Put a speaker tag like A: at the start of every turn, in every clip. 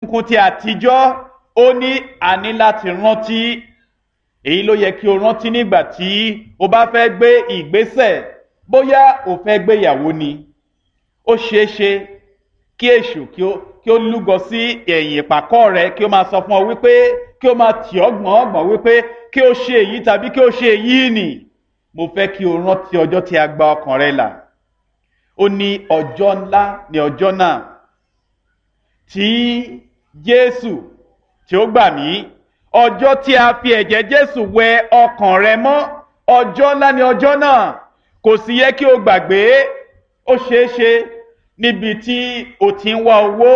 A: nǹkan ti àtijọ́ ó ní a ní láti rántí. Èyí ló yẹ kí o rántí nígbà tí o bá fẹ́ gbé ìgbésẹ̀, bóyá o fẹ́ gbéyàwó ni. Ó ṣeé ṣe kí èṣù kí ó lúgọ sí ẹ̀yìn ìpàkọ́ rẹ, kí ó máa sọ fún ọ wípé, kí ó máa tì ọ́ gbọ̀ngbọ̀n wípé kí o ṣe èyí tàbí kí o ṣe èyí nì. Mo fẹ́ kí o rántí ọjọ́ tí a gba ọkàn rẹ là. Ó ní ọjọ́ ńlá ní ọjọ́ náà tí Jésù tí ó gbà mí, ọjọ́ tí a fi ẹ̀jẹ̀ Jésù wẹ ọkàn rẹ mọ́, ọjọ́ ńlá ní ọjọ́ náà. Kò sì yẹ kí o gbàgbé. Ó ṣeé ṣe níbi tí o ti ń wá owó,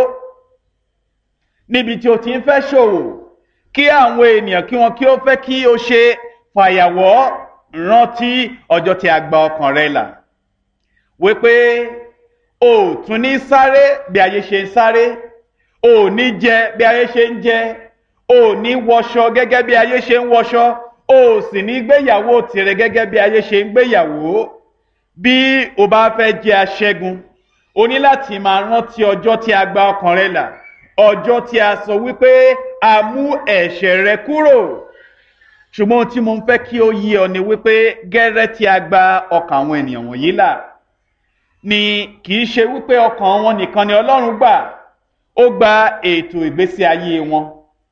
A: níbi tí o ti ń fẹ́ ṣòwò, kí àwọn ènìyàn kí ó fẹ́ kí o ṣe fàyàwọ́. Rántí ọjọ́ tí a gba ọkàn rẹ là, wípé o tún ní sáré bí ayé ṣe ń sáré, o ní jẹ bí ayé ṣe ń jẹ, o ní wọṣọ gẹ́gẹ́ bí ayé ṣe ń wọṣọ, o sì ní gbéyàwó tìrẹ gẹ́gẹ́ bí ayé ṣe ń gbéyàwó. Bí o bá fẹ́ jẹ́ aṣẹ́gun, o ní láti máa rántí ọjọ́ tí a gba ọkàn rẹ là, ọjọ́ tí a sọ wípé a mú ẹ̀ṣẹ̀ rẹ kúrò. Ṣùgbọ́n tí mo ń fẹ́ kí ó yé ọ ni wípé gẹ́rẹ́ tí a gba ọkàn àwọn ènìyàn wọ̀nyí là, ni kì í ṣe wípé ọkàn wọn nìkan ni Ọlọ́run gbà. Ó gba ètò ìgbésí ayé wọn,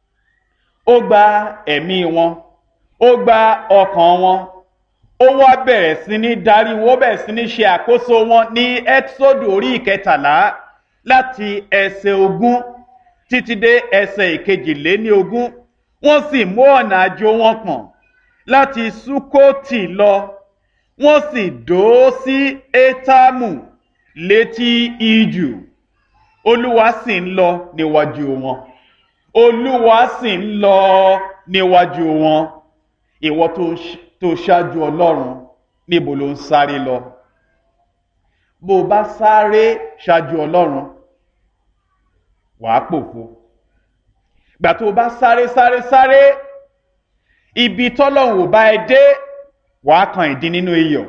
A: ó gba ẹ̀mí wọn, ó gba ọkàn wọn. Ó wá bẹ̀rẹ̀ sí ní darí wọn, ó bẹ̀rẹ̀ sí ní ṣe àkóso wọn ní Ẹ́kísódù orí 13 láti ẹsẹ̀ 20 títí dé ẹsẹ̀ 22. Wọ́n sì mú ọ̀nà àjò wọn pọ̀n láti Súkótì lọ, wọ́n sì dó sí Étámù létí ijù. Olúwa sì ń lọ níwájú wọn. Olúwa sì ń lọ níwájú wọn. Ìwọ tó ṣáájú Ọlọ́run, níbo ló ń sáré lọ? Bó o bá sáré ṣáájú Ọlọ́run, wàá pòfo. Gbà tó o bá sáré, ibi tọ́lọ́run ò bá ẹ dé, wàá kan ìdí nínú iyọ̀.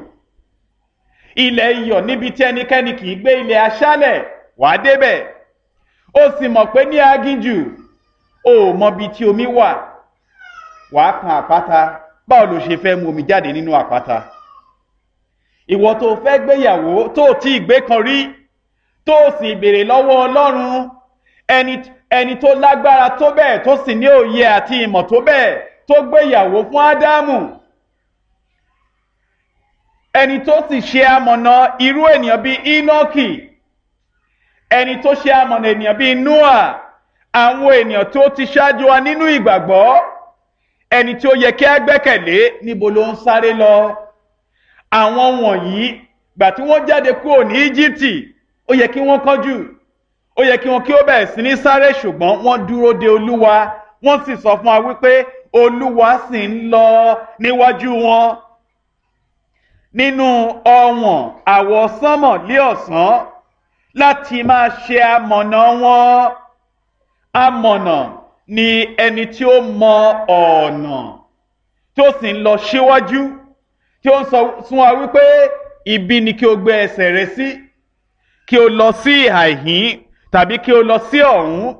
A: Ilẹ̀ iyọ̀ níbi tí ẹnikẹ́ni kì í gbé, ilẹ̀ aṣálẹ̀, wàá débẹ̀. Ó sì mọ̀ pé ní aginjù o ò mọbi tí omi wà, wàá kan àpáta. Báwo ló ṣe fẹ́ mú omi jáde nínú àpáta? Ìwọ tó fẹ́ gbéyàwó tó tí ì gbé kan rí, tó sì béèrè lọ́wọ́ Ọlọ́run, ẹni tó lágbára tó bẹ́ẹ̀, tó sì ní òye àti ìmọ̀ tó bẹ́ẹ̀, tó gbéyàwó fún Ádámù, ẹni tó sì ṣe amọ̀nà irú ènìyàn bíi Ínákì, ẹni tó ṣe amọ̀nà ènìyàn bíi Nóà, àwọn ènìyàn tó ti ṣáájú wa nínú ìgbàgbọ́, ẹni tí ó yẹ kí a gbẹ́kẹ̀lé, níbo ló ń sáré lọ? Àwọn wọ̀nyí, gbà tí wọ́n jáde kúrò ní Íjíbítì, ó yẹ kí wọ́n kánjú, ó yẹ kí ó bẹ̀rẹ̀ sí ní sáré, ṣùgbọ́n wọ́n dúró de Olúwa. Wọ́n sì sọ fún wa wípé Olúwa sì ń lọ níwájú wọn nínú ọ̀wọ̀n àwọsánmọ̀ lé ọ̀sán láti máa ṣe amọ̀nà wọn. Amọ̀nà ni ẹni tí ó mọ ọ̀nà, tí ó sì ń lọ síwájú, tí ó ń sọ fún wa wípé ibi ni kí o gbé ẹsẹ̀ rẹ sí, kí o lọ sí ìhà ìhín tàbí kí o lọ sí ọ̀hún.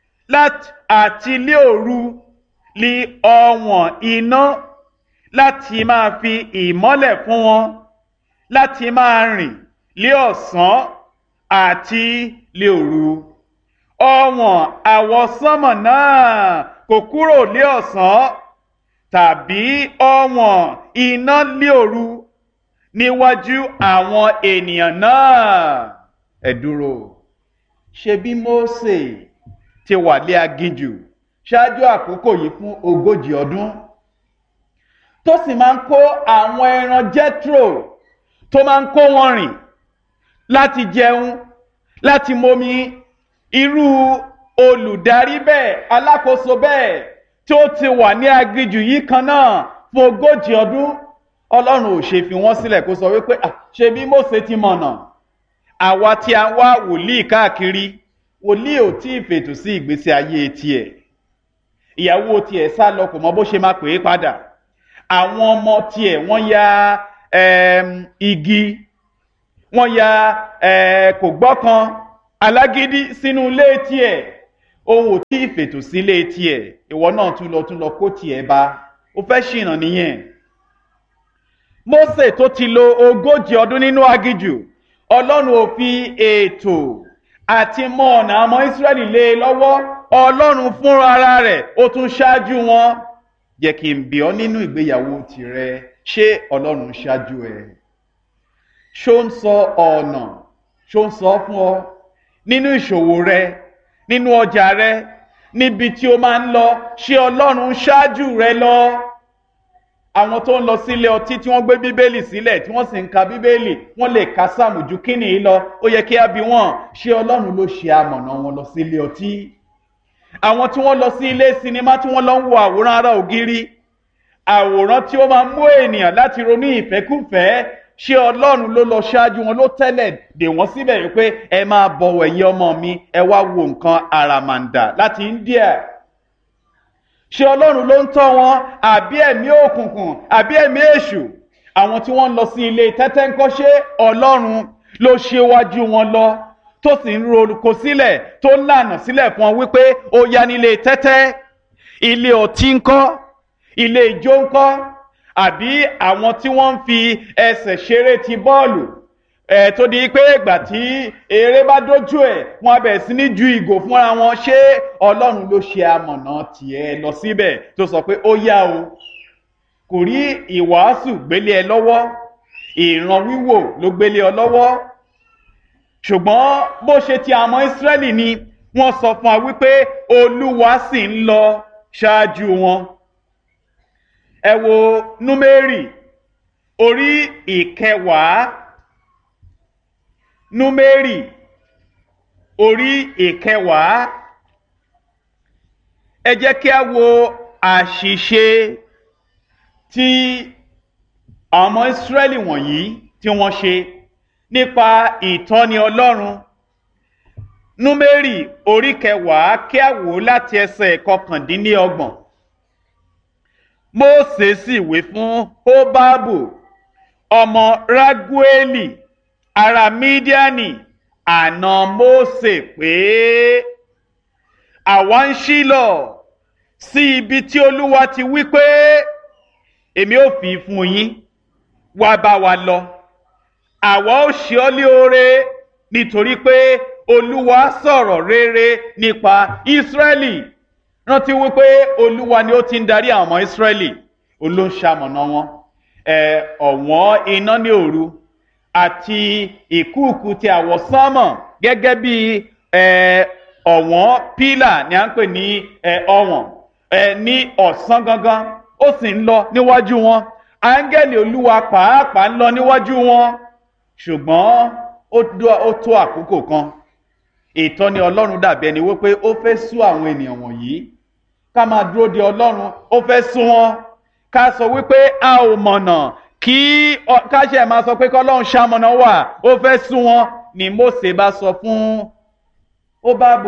A: Àti lé òru li ọ̀wọ̀n iná láti máa fi ìmọ́lẹ̀ fún wọn, láti máa rìn lé ọ̀sán àti lé òru. Ọ̀wọ̀n àwọsánmọ̀ náà kò kúrò lé ọ̀sán, tàbí ọ̀wọ̀n iná lé òru níwájú àwọn ènìyàn náà. Ẹ dúró, ṣe bí Mósè ti wà lé aginjù ṣáájú àkókò yìí fún 40 ọdún, tó sì máa ń kó àwọn ẹran Jétrò, tó máa ń kó wọn rìn láti jẹun, láti momi. Irú olùdarí bẹ́ẹ̀, alákòóso bẹ́ẹ̀, tí ó ti wà ní aginjù yìí kan náà fún 40 ọdún, Ọlọ́run ò ṣe fi wọ́n sílẹ̀ kó sọ wípé ṣe bí Mósè ti mọ̀nà. Àwa tí a wá wòlíì káàkiri, wòlíì ò tí ì fètò sí ìgbésí ayé tiẹ̀. Ìyàwó tiẹ̀ sá lọ, kò mọ bó ṣe máa pè é padà. Àwọn ọmọ tiẹ̀ wọ́n ya igi, wọ́n ya kò gbọ́kan alágídí sínú ilé tiẹ̀. òun ò tí ì fètò sílé tiẹ̀ ìwọ náà tún lọ kó tiẹ̀ bá ó fẹ́ ṣìnà nìyẹn. Mósè tó ti lo 40 ọdún nínú aginjù, Ọlọ́run ò fi ètò àti mọ ọ̀nà àmọ́ Ísírẹ́lì lé e lọ́wọ́. Ọlọ́run fúnra ara rẹ̀ ó tún ṣáájú wọn. Jẹ́ kí n bi ọ́ nínú ìgbéyàwó tìrẹ, ṣé Ọlọ́run ṣáájú ẹ? Ṣó ń sọ ọ̀nà, ṣó ń sọ fún ọ nínú ìṣòwò rẹ, nínú ọjà rẹ, níbi tí o máa ń lọ, ṣé Ọlọ́run ṣáájú rẹ lọ? Àwọn tó ń lọ sílé ọtí tí wọ́n gbé bíbélì sílẹ̀ tí wọ́n sì ń ka bíbélì, wọ́n lè ka sáàmù ju kíni yìí lọ. Ó yẹ kí á bi wọ́n, ṣé Ọlọ́run ló ṣe amọ̀nà wọn lọ sílé ọtí? Àwọn tí wọ́n lọ sí ilé sinimá tí wọ́n lọ ń wo àwòrán ara ògiri, àwòrán tí ó máa mú ènìyàn láti ronú ìfẹ́kúfẹ̀ẹ́, ṣé Ọlọ́run ló lọ ṣáájú wọn, ló tẹ́lẹ̀ dè wọ́n síbẹ̀ wípé ẹ máa bọ̀wọ̀ ẹ̀yin ọmọ mi, ẹ wá wo nǹkan àràmàǹdà láti India? Ṣé Ọlọ́run ló ń tọ́ wọn, àbí ẹ̀mí òkùnkùn, àbí ẹ̀mí èṣù? Àwọn tí wọ́n lọ sí ilé tẹ́tẹ́ ńkọ́, ṣé Ọlọ́run ló ṣe wájú wọn lọ, tó sì ń rorúkọ sílẹ̀, tó ń lànà sílẹ̀ fún wọn wípé ó yá nílé tẹ́tẹ́? Ilé ọtí ńkọ́, ilé ijó ńkọ́, àbí àwọn tí wọ́n ń fi ẹsẹ̀ ṣeré ti bọ́ọ̀lù tó di pé ìgbà tí eré bá dójú ẹ̀ wọ́n á bẹ̀rẹ̀ sí ní ju ìgò fúnra wọn? Ṣé Ọlọ́run ló ṣe amọ̀nà tiẹ̀ lọ síbẹ̀ tó sọ pé ó yá o? Kò rí ìwàásù gbélé ẹ lọ́wọ́, ìran wíwò ló gbélé ọ lọ́wọ́. Ṣùgbọ́n bó ṣe ti àwọn Ísírẹ́lì ni wọ́n sọ fún wa wípé Olúwa sì ń lọ ṣáájú wọn. Ẹ wo Númérì orí 10. Númérì orí 10. Ẹ jẹ́ kí a wo àṣìṣe tí àwọn Ísírẹ́lì wọ̀nyí tí wọ́n ṣe nípa ìtọ́ni Ọlọ́run. Númérì orí 10, kí a wò láti ẹsẹ̀ 29. Mósè sì wí fún Hóbábù ọmọ Rágúélì ará Mídíánì àna Mósè pé àwa ń ṣílọ̀ sí ibi tí Olúwa ti wí pé èmi ó fi fún yín, wá bá wa lọ. Àwa ó ṣe ọ́ lóore nítorí pé Olúwa sọ̀rọ̀ rere nípa Ísírẹ́lì. Rántí wípé Olúwa ni ó ti ń darí àwọn ọmọ Ísírẹ́lì, olóńṣàmọ̀nà wọn. Ọ̀wọ́n iná ní òru àti ìkúùkù ti àwọ̀sánmọ̀ gẹ́gẹ́ bí ọ̀wọ́n pílà ni à ń pè ní ọ̀wọ̀n ní ọ̀sán gangan, ó sì ń lọ níwájú wọn. Áńgẹ́lì Olúwa pàápàá ń lọ níwájú wọn. Ṣùgbọ́n ó tó àkókò kan, ìtọ́ni Ọlọ́run dàbí ẹni wípé ó fẹ́ sú àwọn ènìyàn wọ̀nyí. Ká máa dúró de Ọlọ́run, ó fẹ́ sú wọn. Ká sọ wípé a ò mọ̀nà, kí káṣẹ́ máa sọ pé kọ́lọ́run ṣamọ̀nà wà, ó fẹ́ sú wọn. Ni Mósè bá sọ fún Hóbábù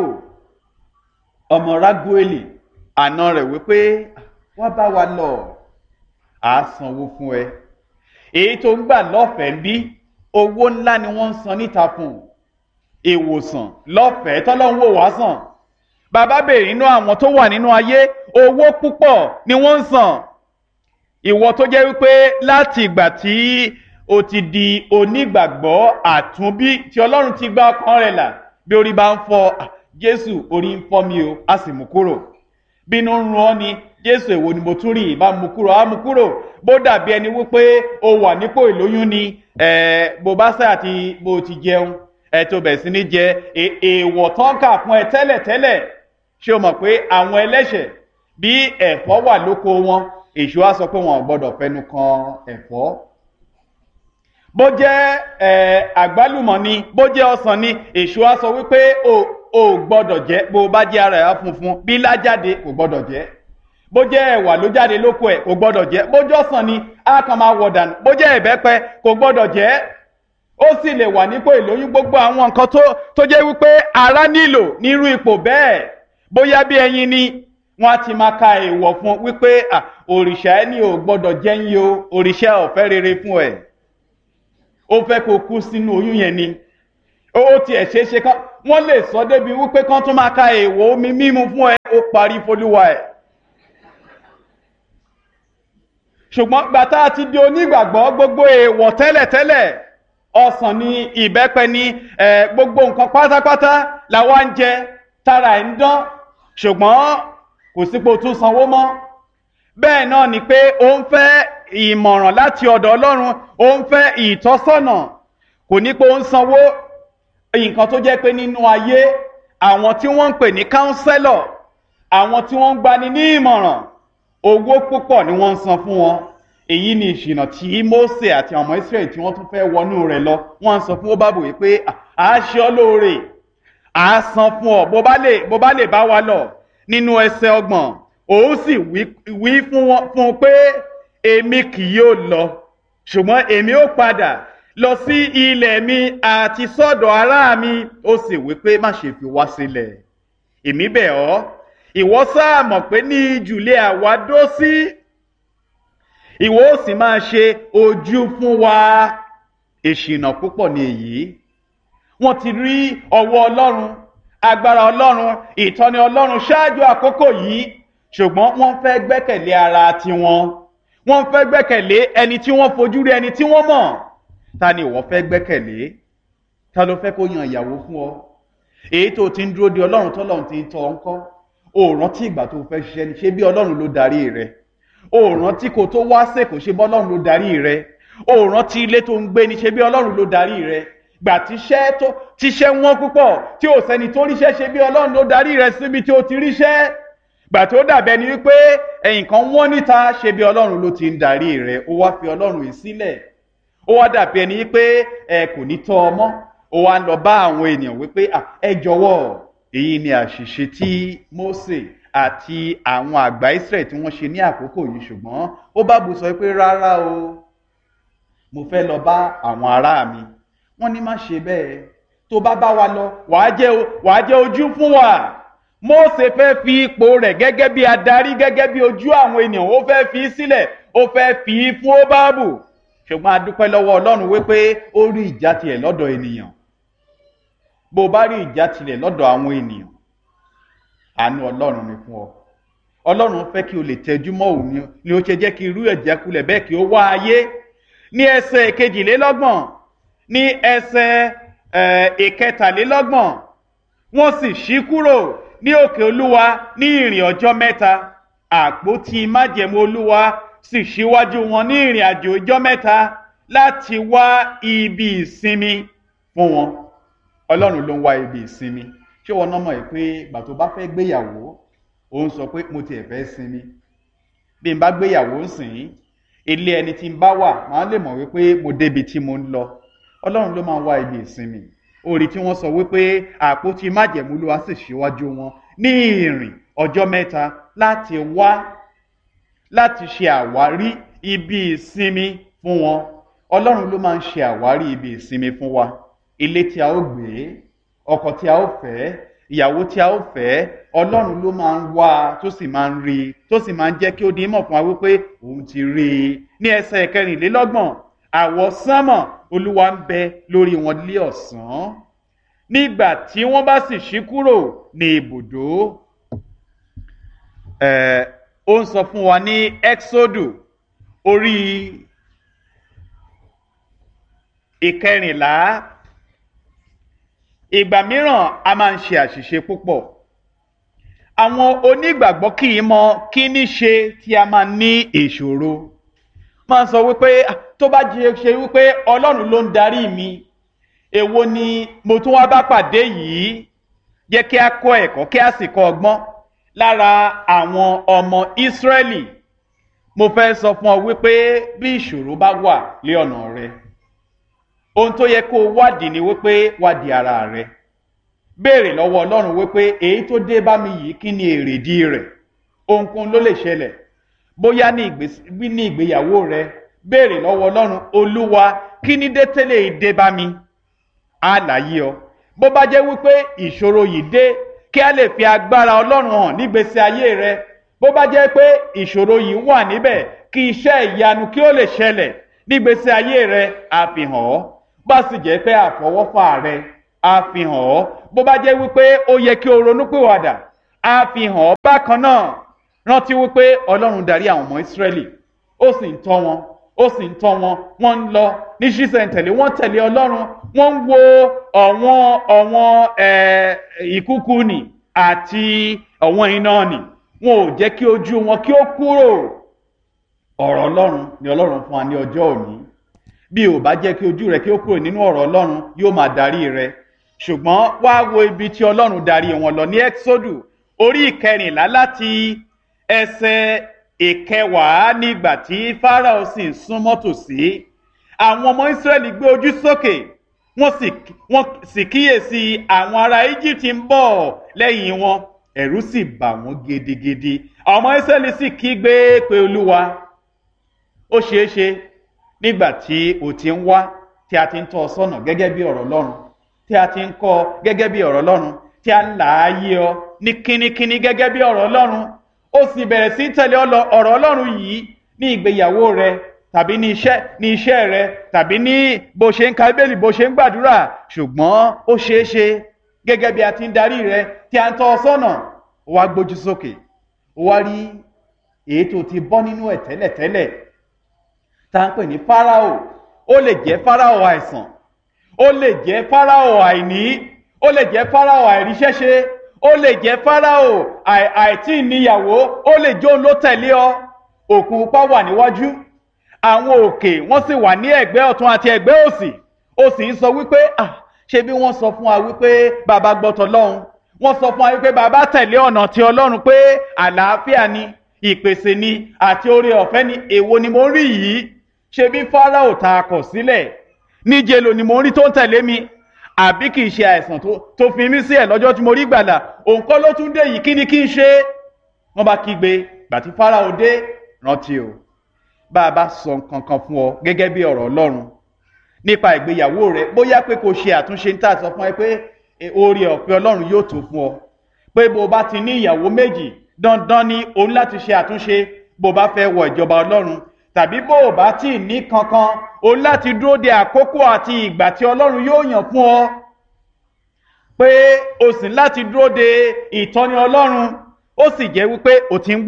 A: ọmọ Rágúélì àna rẹ̀ wípé wá bá wa lọ, à á sanwó fún ẹ. Èyí tó ń gbà lọ́fẹ̀ẹ́ bí owó ńlá ni wọ́n ń san níta fún ìwòsàn lọ́fẹ̀ẹ́ tọ́lọ́run wò wá sàn. Bàbá béèrè nínú àwọn tó wà nínú ayé, owó púpọ̀ ni wọ́n ń san. Ìwọ tó jẹ́ wípé láti ìgbà tí o ti di onígbàgbọ́ àtúnbí tí Ọlọ́run ti gba ọkàn rẹ̀ là, bí orí bá ń fọ́, Jésù orí ń fọ́ mi o, a sì mú kúrò. Bínú ń run ọ́ ni, Jésù èwo ni mo tún rí, ìbá mú kúrò, á mú kúrò. Bó dàbí ẹni wípé o wà nípò ìlóyún ni, bó bá sáà ti bó ti jẹun, tó bẹ̀ sí ní jẹ èèwọ̀ tán kà fún ẹ tẹ́lẹ̀tẹ́lẹ̀. Ṣé o mọ̀ pé àwọn ẹlẹ́ṣẹ̀ bí ẹ̀fọ́ wà lóko wọn, èṣù á sọ pé wọn ò gbọ́dọ̀ fẹnu kan ẹ̀fọ́. Bó jẹ́ àgbálùmọ̀ ni, bó jẹ́ ọsàn ni, èṣù á sọ wípé o gbọ́dọ̀ jẹ. Bó bá jẹ́ ara ẹ̀ funfun bí lájáde, kò gbọ́dọ̀ jẹ. Bó jẹ́ ẹ̀wà ló jáde lóko ẹ̀, kò gbọ́dọ̀ jẹ. Bó jẹ́ ọsàn ni, á kàn máa wọ̀ dànù. Bó jẹ́ ìbẹ́pẹ, kò gbọ́dọ̀ jẹ. Ó sì lè wà nípò ìlóyún. Gbogbo àwọn nǹkan tó jẹ́ wípé ara nílò nírú ipò bẹ́ẹ̀. Bóyá bí ẹyin ni, wọ́n á ti máa ka èèwọ̀ fún wípé òrìṣà ẹni ò gbọ́dọ̀ jẹ́yìn o, òrìṣà ò fẹ́ rere fún ẹ̀. Ó fẹ́ kó kú sínú oyún yẹn ni. Ó tiẹ̀ ṣeéṣe kán wọ́n lè sọ débi wípé kán tún máa ka èèwọ̀ omi mímu fún ẹ, ó parí f'Olúwa ẹ̀. ṣùgbọ́n gbàtà ti di onígbàgbọ́, gbogbo èèwọ̀ tẹ́lẹ̀tẹ́lẹ̀, ọsàn ni, ìbẹ́pẹ ni, gbogbo nǹkan pátápátá làwa ń jẹ, tára ẹ̀ ń dán, ṣùgbọ́n kò sípò tún sanwó mọ́. bẹ́ẹ̀ náà ni pé ó ń fẹ́ ìmọ̀ràn láti ọ̀dọ̀ Ọlọ́run, ó ń fẹ́ ìtọ́sọ́nà, kò ní pé ó ń sanwó. nǹkan tó jẹ́ pé nínú ayé, àwọn tí wọ́n ń pè ní káúnsẹ́lọ̀, àwọn tí wọ́n ń gbani ní ìmọ̀ràn, owó púpọ̀ ni wọ́n ń san fún wọn. èyí ni ìṣìnà tí Mósè àti ọmọ Ísírẹ́lì tí wọ́n tún fẹ́ wọnú rẹ̀ lọ. wọ́n ń sọ fún Hóbábù wí pé à á ṣe ọ́ lóore, à á san fún ọ bó bá lè bá wa lọ. nínú ẹsẹ̀ 30, òun sì wí fún un pé èmi kì yóò lọ, ṣùgbọ́n èmi ó padà lọ sí ilẹ̀ mi àti sọ́dọ̀ ará mi. ó sì wí pé má ṣe fi wá sílẹ̀, èmi bẹ̀ ọ́, ìwọ sáà mọ̀ pé ní ijù lé àwa dó sí, ìwọ ó sì máa ṣe ojú fún wa. ìṣìnà púpọ̀ ni èyí. wọ́n ti rí ọwọ́ Ọlọ́run, agbára Ọlọ́run, ìtọ́ni Ọlọ́run ṣáájú àkókò yìí, ṣùgbọ́n wọ́n fẹ́ gbẹ́kẹ̀lé ara tiwọn. wọ́n fẹ́ gbẹ́kẹ̀lé ẹni tí wọ́n fojú rí, ẹni tí wọ́n mọ̀. ta ni ìwọ fẹ́ gbẹ́kẹ̀lé? ta ló fẹ́ kó yan ìyàwó fún ọ? èyí tó ti ń dúró de Ọlọ́run tọ́lọ́run ti ń tọ́ ọ ńkọ́? o rántí ìgbà tó fẹ́ ṣiṣẹ́ ni, ṣé bí Ọlọ́run ló darí rẹ? o rántí kó tó wá sèkò, ṣé bí Ọlọ́run ló darí rẹ? o rántí ilé tó ń gbé ni, ṣé bí Ọlọ́run ló darí rẹ? gbà tíṣẹ́ wọ́n púpọ̀ tí ò sẹ́ni tó ríṣẹ́, ṣé bí Ọlọ́run ló darí rẹ síbi tí ó ti ríṣẹ́? gbà tó dàbẹ́ ni wípé nǹkan wọ́n níta, ṣé bí Ọlọ́run ló ti ń darí rẹ? ó wá fi Ọlọ́run yìí sílẹ̀. ó wá dàbí ẹni wípé kò ní tọ́ ọmọ. ó wá ń lọ bá àwọn ènìyàn wípé ẹ jọ̀wọ́. èyí ni àṣìṣe tí Mósè àti àwọn àgbà Ísírẹ́lì tí wọ́n ṣe ní àkókò yìí. ṣùgbọ́n Hóbábù sọ pé rárá o, mo fẹ́ lọ bá àwọn ará mi. wọ́n ní má ṣe bẹ́ẹ̀, tó bá bá wa lọ wàá jẹ́ ojú fún wa. Mósè fẹ́ fi ipò rẹ̀ gẹ́gẹ́ bí adarí, gẹ́gẹ́ bí ojú àwọn ènìyàn, ó fẹ́ fi sílẹ̀, ó fẹ́ fi fún Hóbábù. ṣùgbọ́n a dúpẹ́ lọ́wọ́ Ọlọ́run wípé ó rí ìjátìlẹ̀ lọ́dọ̀ ènìyàn. bó bá rí ìjátìlẹ̀ lọ́dọ̀ àwọn ènìyàn, àánú Ọlọ́run ni fún ọ. Ọlọ́run fẹ́ kí o lè tẹjú mọ́ òun ni ó ṣe jẹ́ kí irú ìjákulẹ̀ bẹ́ẹ̀ kí ó wá ayé. ní ẹsẹ̀ 22, ní ẹsẹ̀ 23, wọ́n sì ṣí kúrò ní òkè Olúwa ní ìrìn ọjọ́ 3. àpótí májẹ̀mú Olúwa sì ṣíwájú wọn ní ìrìn àjò ọjọ́ 3 láti wá ibi ìsinmi fún wọn. Ọlọ́run ló ń wá ibi ìsinmi. ṣé wọn náà mọ̀ pé ìgbà tó bá fẹ́ gbéyàwó, ó ń sọ pé mo tiẹ̀ fẹ́ sinmi. bí n bá gbéyàwó sìn, ilé ẹni tí n bá wà máa lè mọ̀ wípé mo débi tí mo ń lọ. Ọlọ́run ló máa ń wá ibi ìsinmi. orí tí wọ́n sọ wípé àpótí májẹ̀mú Olúwa sì ṣíwájú wọn ní ìrìn ọjọ́ 3 láti ṣe àwárí ibi ìsinmi fún wọn. Ọlọ́run ló máa ń ṣe àwárí ibi ìsinmi fún wa. ilé tí a ó gbé, ọkọ tí a ó fẹ́, ìyàwó tí a ó fẹ́, Ọlọ́run ló máa ń wá, tó sì máa ń rí, tó sì máa ń jẹ́ kí ó di mọ̀ fún wa wípé òun ti rí i. ní ẹsẹ̀ 24, àwọsánmọ̀ Olúwa ń bẹ lórí wọn lé ọ̀sán, nígbà tí wọ́n bá sì ṣí kúrò ní ibùdó. ó ń sọ fún wa ní Ẹ́ksódù orí 14. ìgbà mìíràn a máa ń ṣe àṣìṣe púpọ̀. àwọn onígbàgbọ́ kì í mọ kí ní ṣe tí a máa ní ìṣòro. máa ń sọ wípé tó bá ṣe wípé Ọlọ́run ló ń darí mi, èwo ni mo tún wá bá pàdé yìí? jẹ́ kí a kọ́ ẹ̀kọ́, kí a sì kọ́ ọgbọ́n lára àwọn ọmọ Ísírẹ́lì. mo fẹ́ sọ fún ọ wípé bí ìṣòro bá wà lé ọ̀nà rẹ, ohun tó yẹ kó wádìí ni wípé wádìí ara rẹ. béèrè lọ́wọ́ Ọlọ́run wípé èyí tó dé bá mi yìí, kí ni èrèdí rẹ̀? ohunkóhun ló lè ṣẹlẹ̀. bóyá ní ìgbéyàwó rẹ, béèrè lọ́wọ́ Ọlọ́run, Olúwa, kí ni dé tẹ́lẹ̀ dé bá mi? á láyé ọ. bó bá jẹ́ wípé ìṣòro yìí dé kí a lè fi agbára Ọlọ́run hàn nígbésí ayé rẹ, bó bá jẹ́ pé ìṣòro yìí wà níbẹ̀ kí iṣẹ́ ìyanu kí ó lè ṣẹlẹ̀ nígbésí ayé rẹ, á fi hàn ọ́. bá sì jẹ́ pé àfọwọ́fà rẹ, á fi hàn ọ́. Bó bá jẹ́ wípé ó yẹ kí o ronúpìwàdà, á fi hàn ọ́ bákan náà. Rántí wípé Ọlọ́run darí àwọn ọmọ Ísírẹ́lì, ó sì ń tọ́ wọn, wọ́n ń lọ ní ṣísẹ̀ntẹ̀lé, wọ́n tẹ̀lé Ọlọ́run, wọ́n ń wo ọ̀wọ́n ìkúkú nì àti ọ̀wọ́n iná nì, wọn ò jẹ́ kí ojú wọn kí ó kúrò. Ọ̀rọ̀ Ọlọ́run ni Ọlọ́run fún wa ní ọjọ́ òní. Bí ò bá jẹ́ kí ojú rẹ kí ó kúrò nínú ọ̀rọ̀ Ọlọ́run, yóò máa darí rẹ. Ṣùgbọ́n wá wo ibi tí Ọlọ́run darí wọn lọ ní Ẹ́kísódù orí 14 láti ẹsẹ̀ 10 nígbà tí Fáráò sì ń súnmọ́ tòsí. Àwọn ọmọ Ísírẹ́lì gbé ojú sókè, wọ́n sì kíyèsí àwọn ará Íjíbítì ń bọ̀ lẹ́yìn wọn. Ẹ̀rù sì bà wọ́n gidigidi. Àwọn ọmọ Ísírẹ́lì sì kígbe pé Olúwa. Ó ṣeéṣe nígbà tí o ti ń wá, tí a ti ń tọ́ ọ sọ́nà gẹ́gẹ́ bí ọ̀rọ̀ Ọlọ́run, tí a ti ń kọ́ ọ gẹ́gẹ́ bí ọ̀rọ̀ Ọlọ́run, tí a ń là á yé ọ ní kínníkínní gẹ́gẹ́ bí ọ̀rọ̀ Ọlọ́run, ó sì bẹ̀rẹ̀ sí tẹ̀lé ọ̀rọ̀ Ọlọ́run yìí ní ìgbéyàwó rẹ, tàbí ní iṣẹ́ rẹ, tàbí ní bó ṣe ń ka Bíbélì, bó ṣe ń gbàdúrà. Ṣùgbọ́n ó ṣeéṣe gẹ́gẹ́ bí a ti ń darí rẹ, tí a ń tọ́ ọ sọ́nà, ó wá gbójú sókè, ó wá rí èyí tó ti bọ́ nínú ẹ̀ tẹ́lẹ̀tẹ́lẹ̀, tá ń pè ní Fáráò. Ó lè jẹ́ Fáráò àìsàn, ó lè jẹ́ Fáráò àìní, ó lè jẹ́ Fáráò àìríṣẹ́ṣe, ó lè jẹ́ Fáráò àìtí níyàwó, ó lè jóun ló tẹ̀lé ọ. Òkun pupa wà níwájú, àwọn òkè wọ́n sì wà ní ẹ̀gbẹ́ ọ̀tún àti ẹ̀gbẹ́ òsì. Ó sì ń sọ wípé ṣé bí wọ́n sọ fún wa wípé bàbá gbọ́tọ̀ Ọlọ́run, wọ́n sọ fún wa wípé bàbá tẹ̀lé ọ̀nà ti Ọlọ́run pé àlàáfíà ni, ìpèsè ni àti oore ọ̀fẹ́ ni. Èwo ni mo rí yìí? Ṣé bí Fáráò ta kọ̀ sílẹ̀ níjẹ̀lò ni mo rí tó ń tẹ̀lé mi? Àbí kìí ṣe àìsàn tó fi mí sí ẹ̀ lọ́jọ́ tí mo rí gbàlà? Òun kọ́ ló tún dé yìí, kí ni kí n ṣe? Wọ́n bá kígbe. Gbàtí Fáráò dé, rántí o, bá a bá sọ nǹkan kan fún ọ gẹ́gẹ́ bí ọ̀rọ̀ Ọlọ́run nípa ìgbéyàwó rẹ, bóyá pé kò ṣe àtúnṣe ń tà sọ fún ẹ pé oore ọ̀fẹ́ Ọlọ́run yóò tó fún ọ, pé bó bá ti ní ìyàwó méjì, dandan ni òun láti ṣe àtúnṣe bó bá fẹ́ wọ ìjọba Ọlọ́run. Tàbí bó bá tí ní kankan, òun láti dúró de àkókò àti ìgbà tí Ọlọ́run yóò yàn fún ọ, pé o sì láti dúró de ìtọ́ni Ọlọ́run. Ó sì jẹ́ wípé o ti ń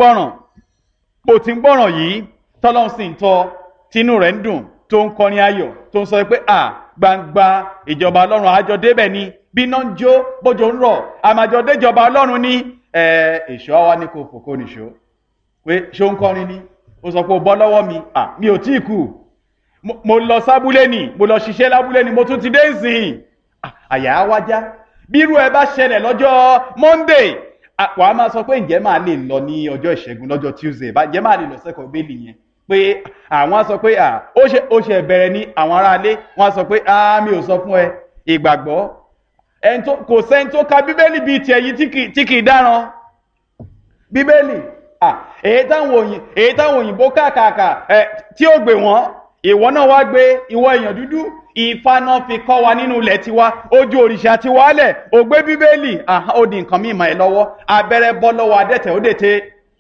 A: gbọ́ràn yìí, tọ́lọ́run sì ń tọ́, tínú rẹ̀ ń dùn, tó ń kọrin ayọ̀, tó ń sọ pé gbangba ìjọba Ọlọ́run àjọ débẹ̀ ni, bí iná ń jó bójò ń rọ̀, àmàjọ déjọba Ọlọ́run ni. Èṣù àwa ní kò fòkó nìṣó, pé ṣó ń kọrin ni, ó sọ pé ó bọ́ lọ́wọ́ mi. Mi ò tí ì kú, mo lọ sábúlé ni, mo lọ ṣiṣẹ́ lábúlé ni, mo tún ti dé ìsìn. Àyà wájá. Bírú ẹ bá ṣẹlẹ̀ lọ́jọ́ Monday, wà á máa sọ pé ǹjẹ́ máa lè lọ ní ọjọ́ ìṣẹ́gun, lọ́jọ́ Tuesday, ǹjẹ́ máa lè lọ sẹ́kọ̀ọ́ Bíbélì yẹn, pé àwọn á sọ pé ó ṣe bẹ̀rẹ̀ ní àwọn aráalé, wọ́n á sọ pé mi ò sọ fún ẹ. Ìgbàgbọ́ kò sẹ́ni tó ka Bíbélì bíi tiẹ̀ yìí tí kì í dáràn. Bíbélì èyí táwọn òyìnbó kàkàkà tí ó gbé wọn, ìwọ náà wá gbé, ìwọ èèyàn dúdú, ìfaná fi kọ́ wa nínú ilẹ̀ tiwa, ojú òrìṣà ti wálẹ̀, ó gbé Bíbélì, ó di nǹkan mímọ́ ẹ lọ́wọ́, abẹ́rẹ́ bọ́ lọ́wọ́ adẹ́tẹ̀ ó dètè.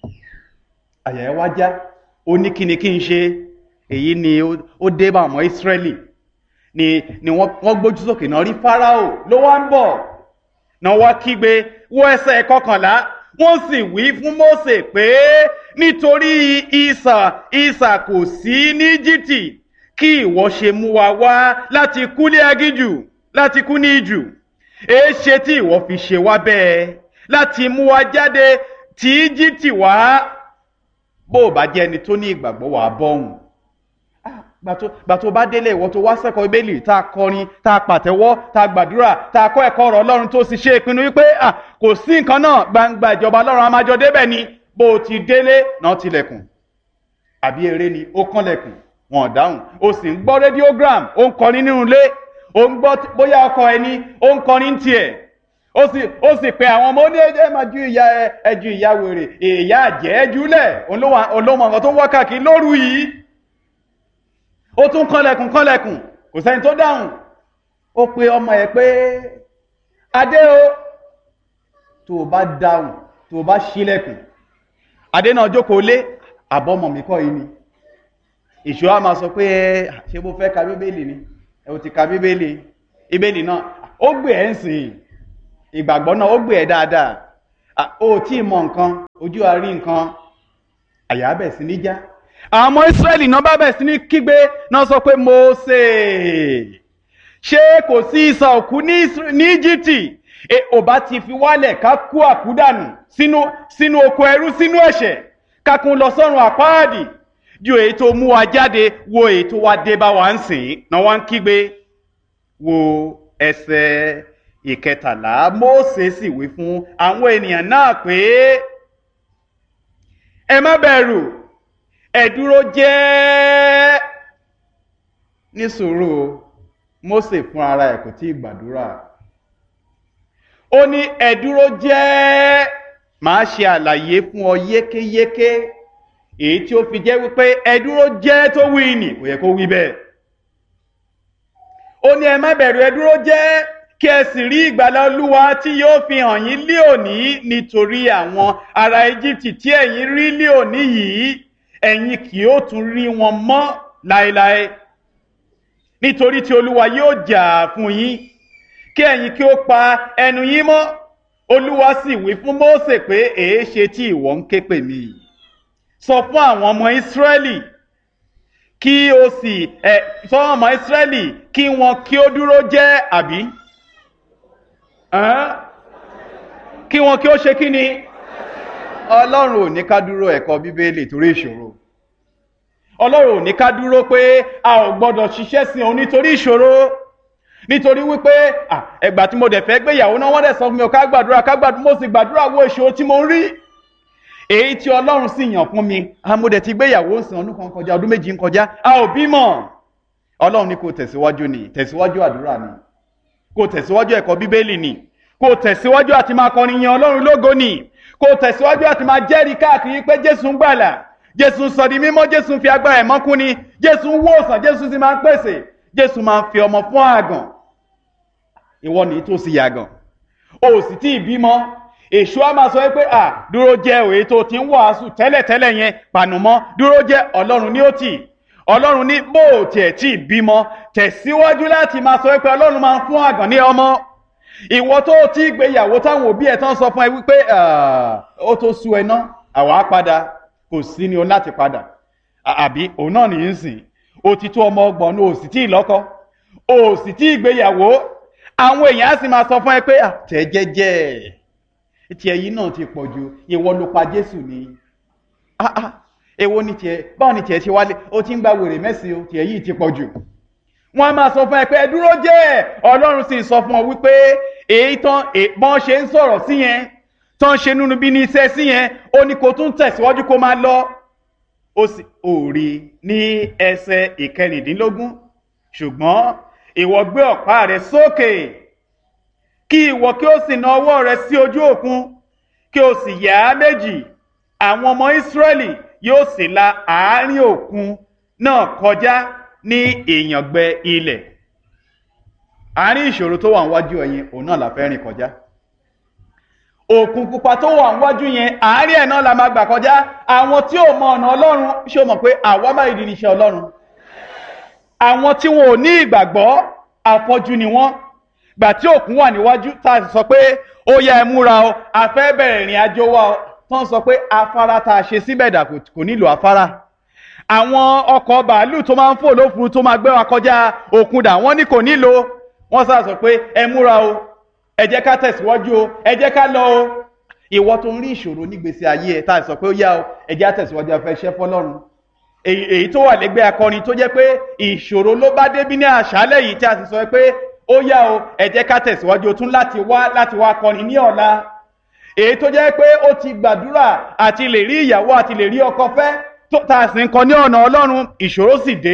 A: Àyà ẹ wá já, ó ní kíni kí n ṣe. Èyí ni ó dé bá ọmọ Ísírẹ́lì, ni wọ́n gbójú sókè náà rí Fáráò ló wá ń bọ̀, náà wá kígbe. Wo ẹsẹ̀ 11, wọ́n sì wí fún Mósè pé nítorí isà kò sí ní Íjíbítì, kí ìwọ ṣe mú wa wá láti kú ní aginjù, láti kú ní ijù. Èéṣe tí ìwọ fi ṣe wá bẹ́ẹ̀, láti mú wa jáde tí Íjíbítì wá? Bó bá jẹ́ ẹni tó ní ìgbàgbọ́ wà bọ́hùn. Gbà tó bá délé, ìwọ tó wá sẹ́kọ̀ọ́ Bíbélì, tá a kọrin, tá a pàtẹ́wọ́, tá a gbàdúrà, tá a kọ́ ẹ̀kọ́ ọ̀rọ̀ Ọlọ́run, tó sì ṣe ìpinnu wípé kò sí nǹkan náà, gbangba ìjọba Ọlọ́run a máa jọ débẹ̀ ni. Bó ti délé náà tilẹ̀kùn, àbí eré ni ó kànlẹ̀kùn, wọn dáhùn. Ó sì ń gbọ́ rédíógram, ó ń kọrin nínú ilé, ó ń gbọ́ bóyá ọkọ ẹni, ó ń kọrin tiẹ̀. Ó sì pe àwọn ọmọ, ó ní ẹjẹ́ máa ju ìyá wèrè, ìyá àjẹ́ ẹjúlẹ̀, olóhùn ọ̀gá tó ń wá káàkiri lóru yìí. Ó tún kànlẹ̀kùn, kò sẹ́ni tó dáhùn. Ó pe ọmọ ẹ̀ pé Adé o, tó o bá dáhùn, tó o bá ṣílẹ̀kùn. Adé náà jókòó lé, àbọ́mọ̀ mi kọ́ yìí ni. Èṣù á máa sọ pé ṣé bó fẹ́ ka Bíbélì ni, ẹ ò ti ka Bíbélì náà, ó gbé ẹ̀ ń sìn ìgbàgbọ́ náà ó gbé ẹ̀ dáadáa ó tí ì mọ nǹkan ojú àárí nǹkan àyà bẹ̀ sí ní já àwọn ọmọ Ísírẹ́lì náà bá bẹ̀ sí ní kígbe náà sọ pé Mósè ṣé kò sí isà òkú ní Íjíbítì ò bá ti fi wálẹ̀ ká kú àkúdànù sínú oko ẹrú sínú ẹ̀ṣẹ̀ ká kún lọ sọ́run àpáàdì ju èyí tó mú wa jáde wo èyí tó wá dé bá wa ń sìn náà wá ń kígbe wo ẹsẹ̀ ìkẹtàlá Mósè sì wí fún àwọn ènìyàn náà pé ẹ má bẹ̀rù ẹ dúró jẹ́ ní sùúrù. Mósè fún ara ẹ̀ kò tí ì gbàdúrà ó ní ẹ dúró jẹ́ màá ṣe àlàyé fún ọ yékéyéké èyí tí ó fi jẹ́ wípé ẹ dúró jẹ́ tó wí nì kò yẹ kó wí bẹ́ẹ̀ ó ní ẹ má bẹ̀rù ẹ dúró jẹ́ kí ẹ sì rí ìgbàlà Olúwa tí yóò fi hàn yín lé òní nítorí àwọn ará Íjíbítì tí ẹ̀yin rí lé òní yìí ẹ̀yin kì yóò tún rí wọn mọ́ láéláé nítorí tí Olúwa yóò jà fún yín kí ẹ̀yin kí ó pa ẹnu yín mọ́. Olúwa sì wí fún Mósè pé èéṣe tí ìwọ ń ké pè mí sọ fún àwọn ọmọ Ísírẹ́lì kí o sì sọ fún ọmọ Ísírẹ́lì kí wọn kí ó dúró jẹ́ àbí kí wọn kí ó ṣe kí ni Ọlọ́run ò ní ká dúró ẹ̀kọ́ Bíbélì torí ìṣòro Ọlọ́run ò ní ká dúró pé a ò gbọ́dọ̀ ṣiṣẹ́ sí òun nítorí ìṣòro nítorí wípé ẹgbà tí mo dẹ̀ fẹ́ gbéyàwó náà wọ́n dẹ̀ sọ fún mi ká gbàdúrà mo sì gbàdúrà wo ìṣòro tí mo ń rí èyí tí Ọlọ́run sì yàn fún mi mo dẹ̀ ti gbéyàwó ń sìn ọdún kan kọjá ọdún méjì ń kọjá a ò bímọ Ọlọ́run ní kò tẹ̀síwájú ni tẹ̀síwájú àdúrà ni kò tẹ̀síwájú ẹ̀kọ́ Bíbélì ni kò tẹ̀síwájú àti máa kọrin yin Ọlọ́run lógo ni kò tẹ̀síwájú àti máa jẹ́rìí káàkiri pé Jésù ń gbàlà Jésù sọ di mímọ́ Jésù fi agbára ẹ̀ mọ́kún ni Jésù ń wòsàn Jésù sì máa ń pèsè Jésù máa ń fi ọmọ fún àgàn ìwọ ní tó sì yàgàn o sì tí ì bímọ èṣù á máa sọ pé dúró jẹ́ òye tó ti ń wàásù tẹ́lẹ̀tẹ́lẹ̀ yẹn pànùmọ́ dúró jẹ́ Ọlọ́run ní ó tì Ọlọ́run ní bó o tiẹ̀ tí ì bímọ tẹ̀síwájú láti máa sọ pé Ọlọ́run máa ń fún àgàn ní ọmọ ìwọ tó ti gbéyàwó táwọn òbí ẹ̀ tán sọ fún ẹ wípé ó tó sú ẹ ná àwa padà kò sí ni o láti padà àbí òun náà nìyí ń sìn o ti tó ọmọ ọgbọ̀n ní o sì tí ì lọ́kọ o sì tí ì gbéyàwó àwọn èèyàn á sì máa sọ fún ẹ pé tẹ̀ jẹ́jẹ́ tiẹ̀ yìí náà ti pọ̀ jù ìwọ ló pa Jésù ni èwo ni tiẹ̀ báwo ni tiẹ̀ ṣe wálé o ti ń gba wèrè mẹ́sìn o tiẹ̀ yìí ti pọ̀ jù wọ́n á máa sọ fún ẹ pé ẹ dúró jẹ́ Ọlọ́run sì sọ fún ọ wípé èyí tán bọ́n ṣe ń sọ̀rọ̀ sí yẹn tán ṣe nínú bí ní iṣẹ́ sí yẹn ó ní kó tún tẹ̀síwájú kó máa lọ ó sì rí ní ẹsẹ̀ ìkẹrìndínlógún ṣùgbọ́n ìwọ gbé ọ̀pá rẹ sókè kí ìwọ kí ó sì na ọwọ́ rẹ sí ojú òkun kí o sì yà á méjì àwọn ọmọ Ísírẹ́lì yóò sì la àárín òkun náà kọjá ní ìyàngbẹ ilẹ̀ àárín ìṣòro tó wà níwájú ẹ̀yin òun náà la fẹ́ rìn kọjá òkun pupa tó wà níwájú yẹn àárín ẹ̀ náà la máa gbà kọjá àwọn tí ò mọ ọ̀nà Ọlọ́run ṣé o mọ̀ pé àwa máa di iṣẹ́ Ọlọ́run àwọn tí wọn ò ní ìgbàgbọ́ afọ́jú ni wọ́n gbà tí òkun wà níwájú tá a sì sọ pé ó yá ẹ múra o a fẹ́ bẹ̀rẹ̀ ìrìn àjò wa o tán sọ pé afárá tá a ṣe síbẹ̀ dà kò nílò afárá àwọn ọkọ̀ bàálù tó máa ń fò lófurufú tó máa gbé wa kọjá òkun dà wọ́n ní kò nílò wọ́n sá sọ pé ẹ múra o ẹ jẹ́ ká tẹ̀síwájú o ẹ jẹ́ ká lọ o ìwọ tó ń rí ìṣòro nígbésí ayé ẹ tá a sọ pé ó yá o ẹ jẹ́ á tẹ̀síwájú afẹ́ iṣẹ́ fọ́lọ́run èyí tó wà lẹ́gbẹ́ akọrin tó jẹ́ pé ìṣòro ló bá débí ní àṣálẹ́ yìí tí a sì sọ pé ó yá o ẹ jẹ́ ká tẹ̀síwájú o tún láti wá kọrin ní ọ̀la èyí tó jẹ́ pé ó ti gbàdúrà àti lè rí ìyàwó àti lè rí ọkọ fẹ́ tá a sì ń kọ ní ọ̀nà Ọlọ́run ìṣòro sì dé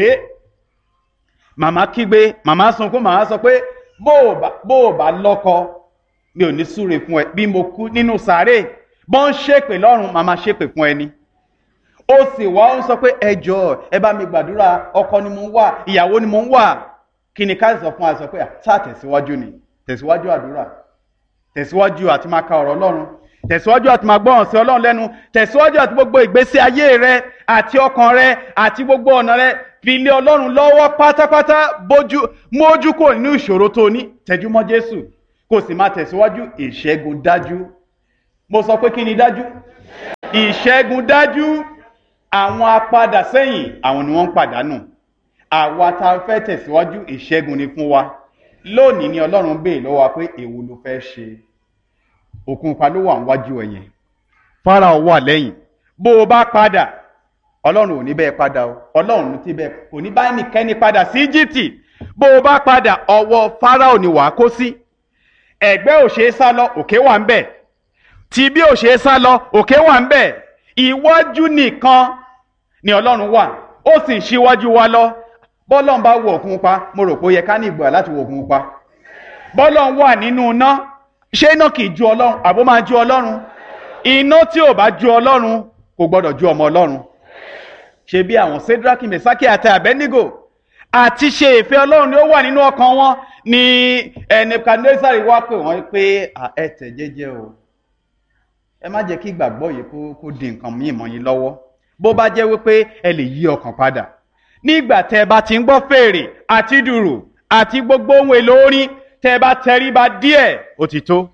A: màmá kígbe màmá sunkún màmá sọ pé bó o bá lọ́kọ mi ò ní súre fún ẹ bí mo kú nínú sàárè bọ́n ṣépè lọ́run màmá ṣépè fún ẹni ó sì wá ń sọ pé ẹ jọ̀ọ́ ẹ bá mi gbàdúrà ọkọ ni mo ń wà ìyàwó ni mo ń wà kí ni ká sọ fún wa sọ pé sáà tẹ̀síwájú ni tẹ̀síwájú àdúrà tẹ̀síwájú àti máa ka ọ̀rọ̀ Ọlọ́run tẹ̀síwájú àti máa gbọ́ràn sí Ọlọ́run lẹ́nu, tẹ̀síwájú àti gbogbo ìgbésí ayé rẹ àti ọkàn rẹ àti gbogbo ọ̀nà rẹ fi lé Ọlọ́run lọ́wọ́ pátápátá, mójú kò nínú ìṣòro tó ní, tẹjúmọ́ Jésù kò sì máa tẹ̀síwájú. Ìṣẹ́gun dájú. Mo sọ pé kí ni dájú? Ìṣẹ́gun dájú. Àwọn apadà sẹ́yìn, àwọn ni wọ́n ń pàdánù. Àwa tá a fẹ́ tẹ̀síwájú, ìṣẹ́gun ni fún wa. Lónìí ni Ọlọ́run béèrè lọ́wọ́ wa pé èwo ló fẹ́ ṣe. Òkun pa ló wà níwájú ẹ̀yẹn, Fáráò wà lẹ́yìn. Bó o bá padà, Ọlọ́run ò ní bẹ́ẹ̀ padà o. Ọlọ́run ti bẹ́ẹ̀ kò ní bá ẹnikẹ́ni padà sí Íjíbítì. Bó o bá padà, ọwọ́ Fáráò ni wàá kó sí. Ẹ̀gbẹ́ ò ṣeé sá lọ, òkè wà ń bẹ̀. Tìbí ò ṣeé sá lọ, òkè wà ń bẹ̀. Iwájú nìkan ni Ọlọ́run wà, ó sì ń ṣíwájú wa lọ. Bọ́lọ́run bá wọ òkun pa, mo rò pé ó yẹ ká ní ìgbà láti wọ òkun pa. Bọ́lọ́run wà nínú iná, ṣé iná kìí ju Ọlọ́run àbó máa ju Ọlọ́run? Iná tí ò bá ju Ọlọ́run kò gbọdọ̀ ju ọmọ Ọlọ́run. Ṣé bí àwọn Sédrákì, Mèsákì àti Àbẹ́nígò àti ṣe ìfẹ́ Ọlọ́run ni ó wà nínú ọkàn wọn, ni Nebukadnesari wá pè wọ́n pé ẹ tẹ̀ jẹ́jẹ́ o, ẹ má jẹ́ kí ìgbàgbọ́ yìí kó di nǹkan míì mọ́ yín lọ́wọ́. Bó bá jẹ́ wípé ẹ lè yí ọkàn padà, nígbà tẹ́ bá ti ń gbọ́ fèrè àti dùrù àti gbogbo ohun èlò orin, tẹ́ bá tẹríba díẹ̀, ó ti tó.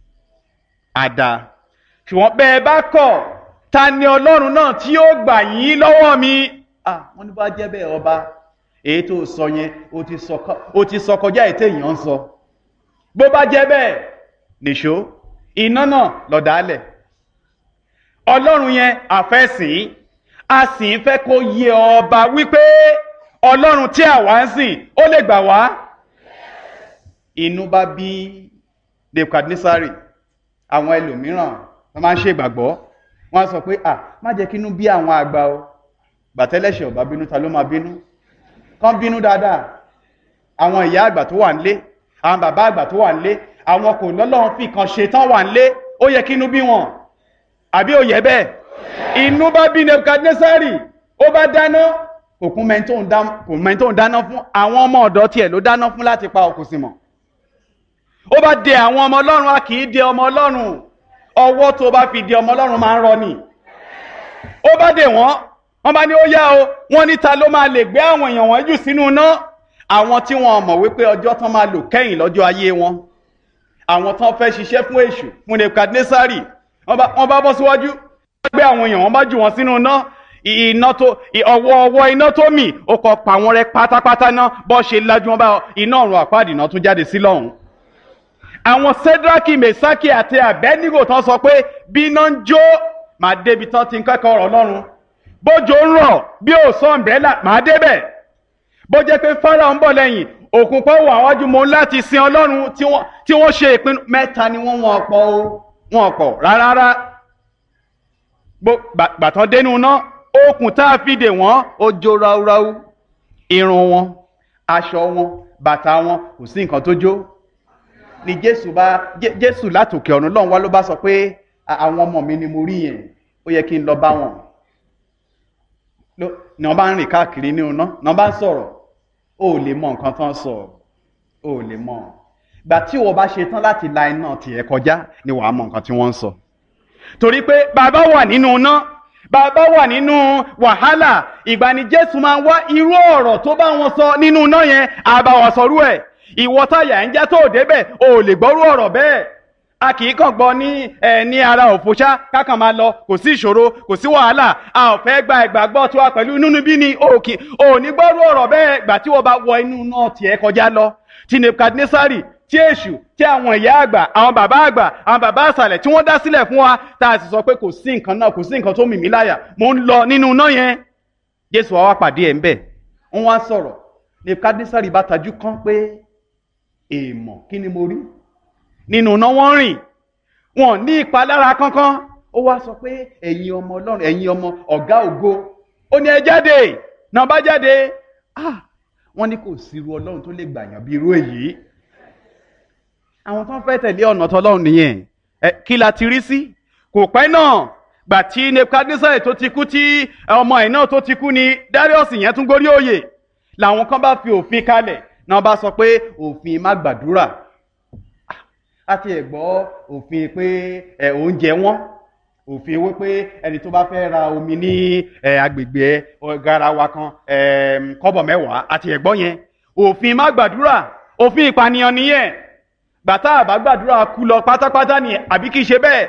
A: Àdá. Ṣùgbọ́n bẹ́ẹ̀ bá kọ̀, ta ni Ọlọ́run náà tí ó gbà yín lọ́wọ́ mi? Wọ́n ní bá jẹ́ bẹ́ẹ̀ ọba, èyí tó sọ yẹn ó ti sọ kọjá ètè èèyàn ń sọ. Bó bá jẹ́ bẹ́ẹ̀, nìṣó iná náà lọ dálẹ̀. Ọlọ́run yẹn àfẹ́sìn, a sì ń fẹ́ kó yé ọba wípé Ọlọ́run tí àwa ń sìn ó lè gbà wá. Inú bá bí Nebukadnesari. Àwọn ẹlòmíràn wọ́n máa ń ṣe ìgbàgbọ́, wọ́n sọ pé má jẹ́ kí inú bí àwọn àgbà o. Gbàtẹ́lẹ̀ṣẹ̀ ò bá bínú, ta ló máa bínú? Kán bínú dáadáa. Àwọn ìyá àgbà tó wà nílé, àwọn bàbá àgbà tó wà nílé, àwọn kò lọ́lọ́run fi kan ṣe tán wà nílé, ó yẹ kí inú bí wọn. Àbí ó yẹ bẹ́ẹ̀? Inú bá bí Nebukadnesari, ó bá dáná, òkun mẹ́ntó ń dáná fún, àwọn ọmọ ọ̀dọ́ tiẹ̀ ló dáná fún láti pa òkú sí mọ̀. Ó bá dè àwọn ọmọ Ọlọ́run, a kì í dè ọmọ Ọlọ́run. Ọwọ́ tó bá fi dè ọmọ Ọlọ́run máa ń rọ ni. Ó bá dè wọ́n bá ní ó yá o, wọ́n ní ta ló máa lè gbé àwọn èèyàn wọ́n jù sínú iná? Àwọn tí wọ́n mọ̀ wípé ọjọ́ tán máa lò kẹ́yìn lọ́jọ́ ayé wọn. Àwọn tán fẹ́ ṣiṣẹ́ fún èṣù, fún Nebukadnesari, wọ́n bá bọ́ síwájú, wọ́n gbé àwọn èèyàn, wọ́n bá jù wọ́n sínú iná. Ọwọ́ iná tó mì, ó kọ pa wọ́n rẹ́ pátápátá náà, bọ́ ṣe lájú wọn bá iná ọ̀run àpáàdì náà tún jáde sí lọ́hùn. Àwọn Sédrákì, Mèsákì àti Àbẹ́nígò tán sọ pé bí iná ń jó, màá débi tán ti ń kẹ́kọ̀ọ́ ọ̀rọ̀ Ọlọ́run. Bójò ń rọ̀ bí ò sọ ọ̀mbrẹ́là, màá débẹ̀. Bó jẹ́ pé Fáráò ń bọ̀ lẹ́yìn, òkun pọ̀ wà wájú, mo láti sin Ọlọ́run tí wọ́n ṣe ìpinnu. Mẹ́ta ni wọ́n pọ̀ rárá. Gbàtàn dénú ná, okùn tá a fi dè wọ́n ó jó ráúráú. Irun wọn, aṣọ wọn, bàtà wọn, kò sí nǹkan tó jó. Ni Jésù látòkè ọ̀run lọ́hùn wá ló bá sọ pé àwọn ọmọ mi ni mo rí yẹn, ó yẹ kí n lọ bá wọn. Ní wọ́n bá ń rìn káàkiri ní ọ̀nà, ní wọ́n bá ń sọ̀rọ̀, ó lè mọ nǹkan tán sọ, ó lè mọ. Gbà tí wọ́n bá ṣe tán láti la iná tiẹ̀ kọjá ni wàá mọ nǹkan tí wọ́n ń sọ. Torí pé bàbá wà nínú iná, bàbá wà nínú wàhálà, ìgbà ni Jésù máa ń wá irú ọ̀rọ̀ tó bá wọn sọ nínú iná yẹn, àbá wọn sọrú ẹ̀. Ìwọ táyà ń já tó débẹ̀, ó lè gbọ́rú ọ̀rọ̀ bẹ́ẹ̀. A kì í kàn gbọ́ ní ara òfòṣá kákan máa lọ, kò sí ìṣòro, kò sí wàhálà, a ò fẹ́ gba ìgbàgbọ́ tí wà pẹ̀lú inú bí ni ò ní gbọ́rú ọ̀rọ̀ bẹ́ẹ̀. Gbà tí wọ́n bá wọ inú náà tiẹ̀ kọjá lọ, tí Nebukadnesari, tí èṣù, tí àwọn ìyá àgbà, àwọn bàbá àsàlẹ̀ tí wọ́n dá sílẹ̀ fún wa, tá a sì sọ pé kò sí nǹkan náà, kò sí nǹkan tó mì mí láyà, mo ń lọ nínú náà yẹn. Jésù wá pàdé ẹ̀ ń bẹ̀, wọ́n wá sọ̀rọ̀. Nebukadnesari bá tajú kán pé èèmọ̀, kí ni mo rí? Nínú náà wọ́n rìn, wọn ní ìpalára kankan. Ó wá sọ pé ẹ̀yin ọmọ Ọlọ́run, ẹ̀yin ọmọ ọ̀gá ògo, ó ní ẹ jáde. Náà bá jáde, wọ́n ní kò sírú Ọlọ́run tó lè gbàyàn bí irú èyí. Àwọn tó ń fẹ́ tẹ̀lé ọ̀nà tọ́lọ́run nìyẹn. Kí la ti rí sí? Kò pẹ́ náà, gbà tí Nebukadnesari tó ti kú, tí ọmọ ẹ̀ náà tó ti kú, ni Darius yẹn tún gorí oyè. Làwọn kan bá fi òfin kalẹ̀, náà bá sọ pé òfin má gbàdúrà.
B: àti ẹ̀gbọ́ òfin pé oúnjẹ wọn, òfin wípé ẹni tó bá fẹ́ ra omi ní agbègbè garawa kan kọ́bọ̀ 10 àti ẹ̀gbọ́ yẹn. Òfin má gbàdúrà, òfin ìpànìyàn nìyẹn. Gbàtà àbá gbàdúrà kú lọ pátápátá ni, àbí kìí ṣe bẹ́ẹ̀?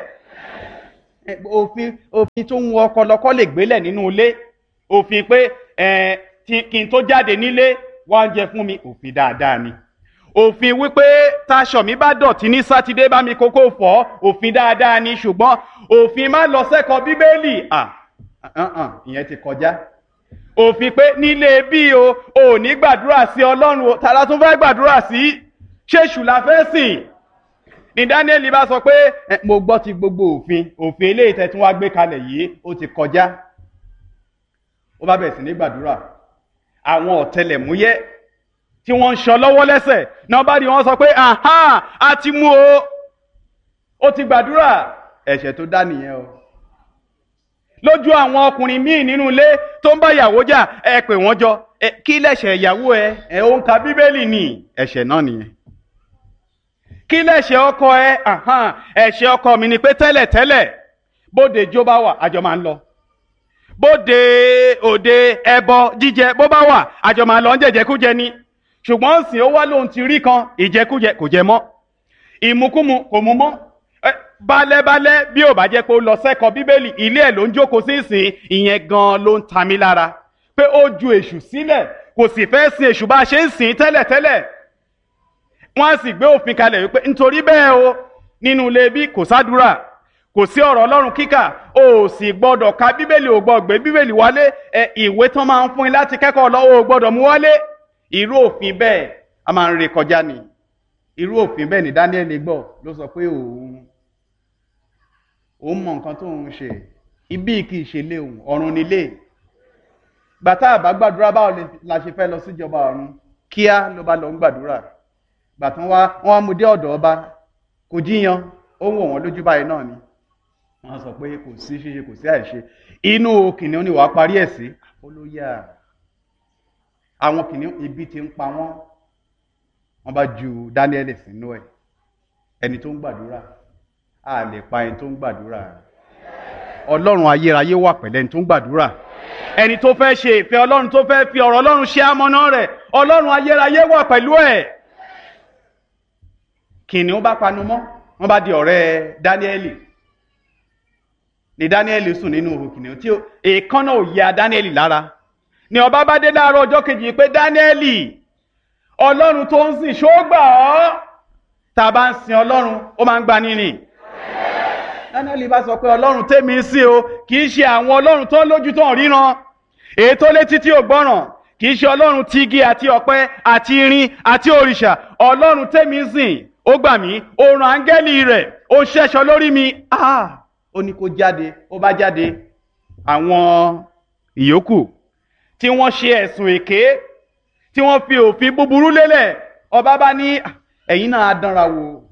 B: Òfin tó ń wọ ọkọ lọkọ lè gbélẹ̀ nínú ilé. Òfin pé kí n tó jáde nílé wá oúnjẹ fún mi, òfin dáadáa ni. Òfin wípé taṣọ mi bá dọ̀tí ní sátidé bá mi kókó fọ̀, òfin dáadáa ni. Ṣùgbọ́n òfin má lọ sẹ́kọ̀ọ́ bíbélì, ìyẹn ti kọjá. Òfin pé nílé bí o ò ní gbàdúrà sí Ọlọ́run o, tààrà tún fẹ́ gbàdúrà sí, ṣéṣù la fẹ́ sìn. Ní Dáníẹ́lì bá sọ pé mo gbọ́ ti gbogbo òfin eléyìí tẹ́ tún wá gbé kalẹ̀ yìí ó ti kọjá. Ó bá bẹ̀rẹ̀ sí ní gbàdúrà. Àwọn ọ̀tẹlẹ̀múyẹ́ tí wọ́n ń ṣọ́ lọ́wọ́ lẹ́sẹ̀ náà bá rí wọn sọ pé a ti mú o, ó ti gbàdúrà. Ẹ̀ṣẹ̀ tó dá nìyẹn o. Lójú àwọn ọkùnrin míì nínú ilé tó ń bá ìyàwó jà, ẹ pè wọ́n jọ, kí lẹ̀ṣẹ̀ ìyàwó ẹ ó ń ka bíbélì ni, ẹ̀ṣẹ̀ náà nìyẹn. Kí lẹ̀ṣẹ̀ ọkọ ẹ, ẹ̀ṣẹ̀ ọkọ mi ni pé tẹ́lẹ̀tẹ́lẹ̀ bóde jó bá wà àjọ máa ń lọ, bóde òde ẹbọ jíjẹ bó bá wà àjọ máa lọ ń jẹjẹkújẹ ni. Ṣùgbọ́n sìn ó wá lóhun ti rí kan, ìjẹkújẹ kò jẹ mọ́, ìmukúmu kò mu mọ́. Bálẹ́bálẹ́ bí ò bá jẹ́ pé ó lọ sẹ́kọ̀ọ́ bíbélì, ilé ẹ̀ ló ń jókòó sí ìsìn, ìyẹn gan ló ń ta mí lára pé ó ju èṣù sílẹ̀, kò sì fẹ́ sin èṣù bá ṣe ń sìn tẹ́lẹ̀tẹ́lẹ̀. Wọ́n á sì gbé òfin kalẹ̀ wípé nítorí bẹ́ẹ̀ o, nínú ilé bí kò sádúrà, kò sí ọ̀rọ̀ Ọlọ́run kíkà, o sì gbọ́dọ̀ ka bíbélì, ò gbọ́dọ̀ gbé bíbélì wálé, ìwé tán máa ń fún yín láti kẹ́kọ̀ọ́ lọ́wọ́ ò gbọ́dọ̀ mú wálé. Irú òfin bẹ́ẹ̀ a máa ń ré kọjá ni. Irú òfin bẹ́ẹ̀ ni Dáníẹ́lì gbọ́ ló sọ pé òun mọ nǹkan tó ń ṣe, ibi kì í ṣe lé òun, ọ̀run nílé. Bàtà àbá gbàdúrà báwo la ṣe fẹ́ lọ síjọba ọ̀run? Kíá ló bá lọ ń gbàdúrà. Gbàtàn wọ́n mú dé ọ̀dọ̀ ọba, kò jíyan, ó ń wò wọ́n lójú báyìí náà ni. Wọ́n sọ pé kò sí ṣíṣe kò sí àìṣe. Inú kìnìún ni wàá parí ẹ̀ sí. Ó ló yà. Àwọn kìnìún ibi ti ń pa wọ́n. Wọ́n bá ju Dáníẹ́lì sínú ẹ̀. Ẹni tó ń gbàdúrà, a lè pa ẹni tó ń gbàdúrà. Ọlọ́run ayérayé wà pẹ̀lú ẹni tó ń gbàdúrà. Ẹni tó fẹ́ ṣe ìfẹ́ Ọlọ́run, tó fẹ́ fi ọ̀rọ̀ Ọlọ́run ṣe amọ̀nà rẹ̀, Ọlọ́run ayérayé wà pẹ̀lú ẹ̀. Kìnìún bá panu mọ́, wọ́n bá di ọ̀rẹ́ Dáníẹ́lì. Ní Dáníẹ́lì sùn nínú ihò kìnìún tí èékánná ò ya Dáníẹ́lì lára. Ní ọba bá dé láàárọ̀ ọjọ́ kejì pé Dáníẹ́lì, Ọlọ́run tó ń sìn ṣó gbà ọ́? Tá a bá ń sin Ọlọ́run, ó máa ń gbà nínú. Dáníẹ́lì bá sọ pé Ọlọ́run tèmi ń sìn o, kì í ṣe àwọn Ọlọ́run tó lójú tó ń ríran, èyí tó létí tí ò gbọ́ràn, kì í ṣe Ọlọ́run ti igi àti ọ̀pẹ àti irin àti òrìṣà. Ọlọ́run tèmi ń sìn, ó gbà mí, ó rán áńgẹ́lì rẹ̀, ó ṣẹ́ṣọ lórí mi. Ó ní kó jáde, ó bá jáde. Àwọn ìyókù tí wọ́n ṣe ẹ̀sùn èké, tí wọ́n fi òfin búburú lélẹ̀, ọba bá ní ẹ̀yin náà á dánra wò,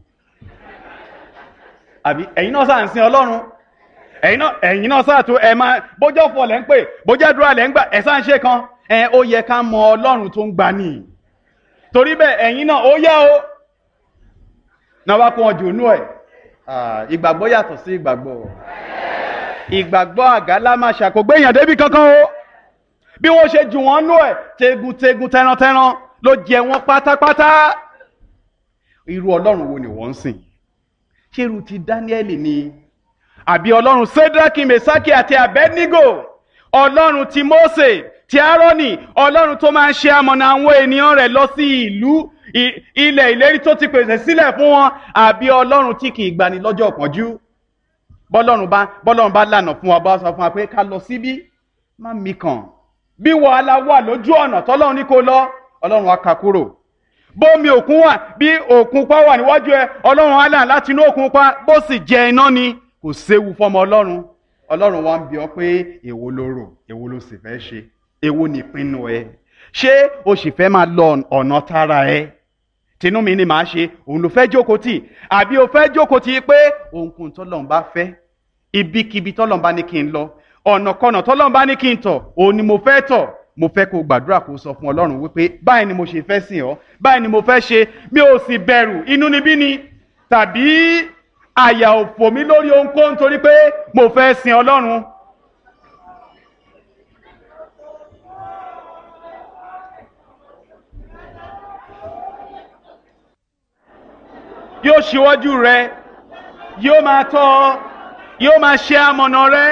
B: àbí ẹ̀yin náà sáà ń sin Ọlọ́run, ẹ̀yin náà sáà tó máa bójọ́ fọ̀ lẹ́ ń pè, bójọ́ dúrà lẹ́ ń gbà, ẹ̀ sáà ń ṣe kan, ó yẹ ká mọ Ọlọ́run tó ń gbà ní. Torí bẹ́ẹ̀ ẹ̀yin náà ó yá o. Náà wá kó wọn jù nú ẹ̀. Ìgbàgbọ́ yàtọ̀ sí ìgbàgbọ́. Ìgbàgbọ́ àgálá máa ṣàkógbé èèyàn débi kankan o. Bí wọ́n ṣe jù wọ́n nú ẹ̀, tegun tẹran ló jẹ wọ́n pátápátá. Irú Ọlọ́run wo ni wọ́n ń sìn? Ṣé irú ti Dáníẹ́lì ni? Àbí Ọlọ́run Sédrákì, Mèsákì àti Abẹ́dígò? Ọlọ́run ti Mósè, ti Árónì, Ọlọ́run tó máa ń ṣe amọ̀nà àwọn ènìyàn rẹ̀ lọ sí ìlú ilẹ̀ ìlérí tó ti pèsè sílẹ̀ fún wọn? Àbí Ọlọ́run tí kì í gbani lọ́jọ́ ìpọ́njú? Bọ́lọ́run bá lànà fún wa, bá sọ fún wa pé ká lọ síbí, má mi kàn. Bí wàhálà wà lójú ọ̀nà tọ́lọ́run ní kó lọ, Ọlọ́run á ká kúrò. Bómi òkun wà, bí òkun pa wà níwájú ẹ, Ọlọ́run á là láti inú òkun pa, bó sì jẹ iná ni, kò séwu fọmọ Ọlọ́run. Ọlọ́run wa ń bi ọ́ pé èwo lo rò, èwo lo sì fẹ́ ṣe, èwo ni ìpinnu ẹ? Ṣé o sì fẹ́ máa lọ ọ̀nà tara ẹ? Tinú mi ni màá ṣe, òun ló fẹ́ jókòó tì, àbí o fẹ́ jókòó tì pé ohunkóhun tọ́lọ́run bá fẹ́, ibikíbi tọ́lọ́run bá ní kí n lọ, ọ̀nàkọnà tọ́lọ́run bá ní kí n tọ̀, òun ni mo fẹ́ tọ̀. Mo fẹ́ kó gbàdúrà kó sọ fún Ọlọ́run wípé báyìí ni mo ṣe fẹ́ sìn ọ́, báyìí ni mo fẹ́ ṣe, mi ò sì bẹ̀rù inúnibíni, tàbí àyà ò fò mí lórí ohunkóhun torí pé mo fẹ́ sin Ọlọ́run. Yóò ṣíwájú rẹ, yóò máa tọ́ ọ, yóò máa ṣe amọ̀nà rẹ.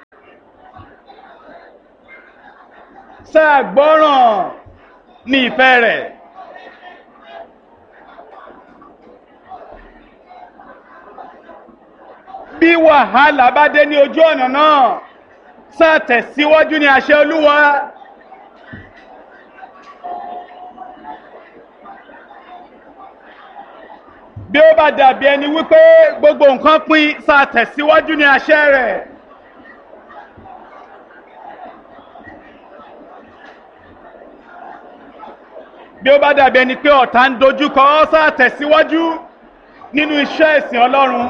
B: Sáà gbọ́ràn ní ìfẹ́ rẹ̀. Bí wàhálà bá dé ní ojú ọ̀nà náà, sáà tẹ̀síwájú ní àṣẹ Olúwa. Bí ó bá dàbí ẹni wípé gbogbo nǹkan pín, sáà tẹ̀síwájú ní àṣẹ rẹ̀. Bí ó bá dàbí ẹni pé ọ̀tá ń dojúkọ ọ́, sáà tẹ̀síwájú nínú iṣẹ́ ìsìn Ọlọ́run.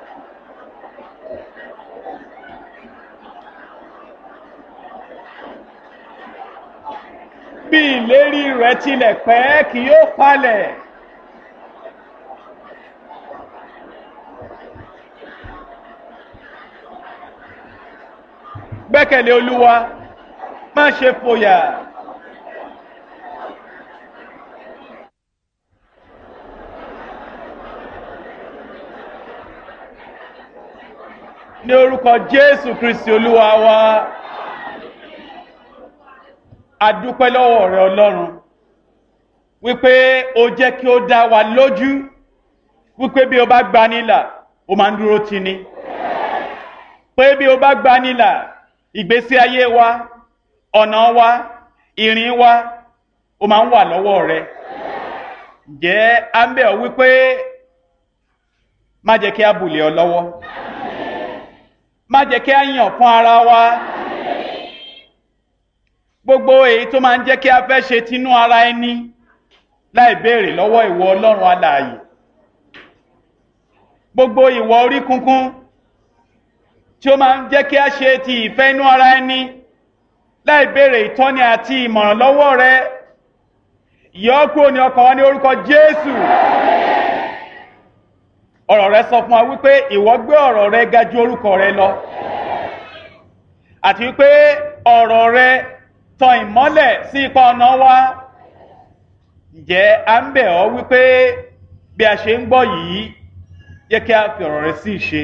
B: Bí ìlérí rẹ̀ tilẹ̀ pẹ́, kì yóò falẹ̀. Gbẹ́kẹ̀lé Olúwa, má ṣe fòyà. Ní orúkọ Jésù Kristi Olúwa wa, a dúpẹ́ lọ́wọ́ rẹ Ọlọ́run wípé o jẹ́ kí ó dá wa lójú wípé bí o bá gbanilà o máa ń dúró tì ní, pé bí o bá gbanilà ìgbésí ayé wa, ọ̀nà wa, ìrìn wa o máa ń wà lọ́wọ́ rẹ. Ǹjẹ́ à ń bẹ̀ ọ́ wípé má jẹ́ kí a bùlẹ̀ ọ lọ́wọ́, má jẹ́ kí a yàn fún ara wa. Gbogbo èyí tó máa ń jẹ́ kí a fẹ́ ṣe tinú ara ẹni láì béèrè lọ́wọ́ ìwọ Ọlọ́run alààyè. Gbogbo ìwọ orí kunkun tí ó máa ń jẹ́ kí a ṣe ti ìfẹ́ inú ara ẹni láì béèrè ìtọ́ni àti ìmọ̀ràn lọ́wọ́ rẹ. Yọ kúrò ní ọkàn wa ní orúkọ Jésù. Ọ̀rọ̀ rẹ sọ fún wa wípé ìwọ gbé ọ̀rọ̀ rẹ ga ju orúkọ rẹ lọ, àti wípé ọ̀rọ̀ rẹ tan ìmọ́lẹ̀ sí ipa ọ̀nà wa. Ǹjẹ́ à ń bẹ̀ ọ́ wípé bí a ṣe ń gbọ́ yìí, jẹ́ kí a fi ọ̀rọ̀ rẹ sí ìṣe.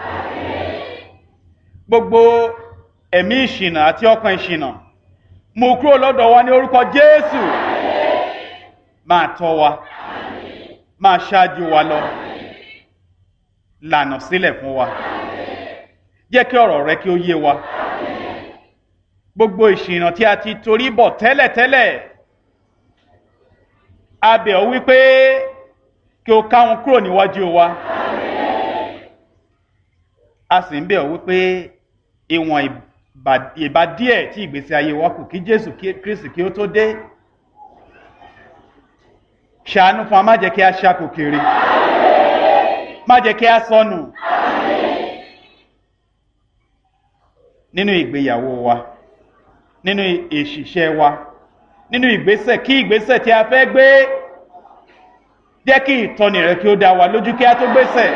B: Gbogbo ẹ̀mí ìṣìnà àti ọkàn ìṣìnà mú kúrò lọ́dọ̀ wa ní orúkọ Jésù. Máa tọ́ wa, máa ṣáájú wa lọ, lànà sílẹ̀ fún wa. Jẹ́ kí ọ̀rọ̀ rẹ kí ó yé wa. Gbogbo ìṣìnà tí a ti torí bọ̀ tẹ́lẹ̀tẹ́lẹ̀, a bẹ̀ ọ́ wípé kí o ká wọn kúrò níwájú wa. A sì ń bẹ̀ ọ́ wípé ìwọ̀n ìbá díẹ̀ tí ìgbésí ayé wa kù kí Jésù Kristi kí ó tó dé. Ṣàánú fún wa, má jẹ́ kí a ṣáko kiri, má jẹ́ kí a sọnù nínú ìgbéyàwó wa, nínú ìṣiṣẹ́ wa, nínú ìgbésẹ̀ kí ìgbésẹ̀ tí a fẹ́ gbé. Jẹ́ kí ìtọ́ni rẹ kí ó dá wa lójú kí a tó gbésẹ̀.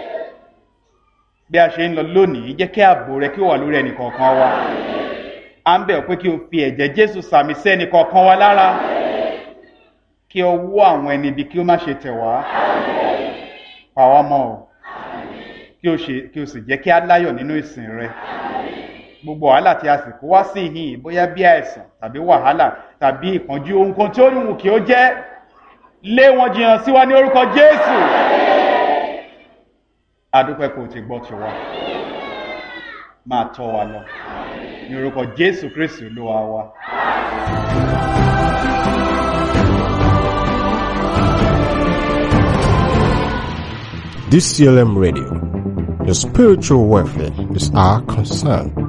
B: Bí a ṣe ń lọ lónìí, jẹ́ kí ààbò rẹ kí ó wà lórí ẹnì kọ̀ọ̀kan wa. À ń bẹ̀ ọ́ pé kí o fi ẹ̀jẹ̀ Jésù sàmì sí ẹnì kọ̀ọ̀kan wa lára, kí ọwọ́ àwọn ẹni ibi kí ó má ṣe tẹ̀ wá. Pa wá mọ́ ọ, kí o sì jẹ́ kí a láyọ̀ nínú ìsìn rẹ. Gbogbo wàhálà tí a sì kó wá sí ìhìn, bóyá bí àìsàn tàbí wàhálà tàbí ìpọ́njú, ohunkóhun tí ó wù kí ó jẹ́, lé wọn jìnnà sí wa ní orúkọ Jésù. A dúpẹ́ kó o ti gbọ́ tiwa, máa tọ́ wa lọ ní orúkọ Jésù Kristi Olúwa wa.
C: DCLM Radio, your spiritual welfare is our concern.